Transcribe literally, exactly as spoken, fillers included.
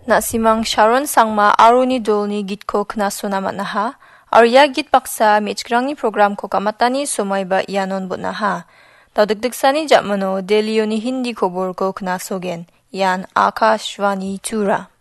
Nasimang Sharon sangma aruni dolni gitko knasona matnaha. Arya git baksa mechgrangni programko kamatani somaiba ianon botnaha. Daudikdiksani japmano Delioni Hindi koborko knasogen. Yan Akashvani Tura.